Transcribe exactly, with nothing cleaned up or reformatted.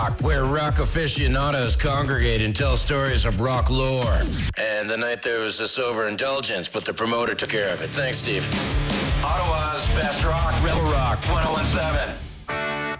where rock aficionados congregate and tell stories of rock lore. And the night there was this overindulgence, but the promoter took care of it. Thanks, Steve. Ottawa's best rock, Rebel Rock, one oh one seven.